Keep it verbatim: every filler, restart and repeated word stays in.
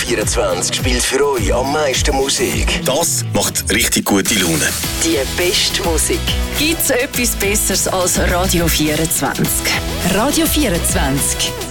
vierundzwanzig spielt für euch am meisten Musik. Das macht richtig gute Laune. Die beste Musik. Gibt's etwas Besseres als Radio vierundzwanzig? Radio vierundzwanzig.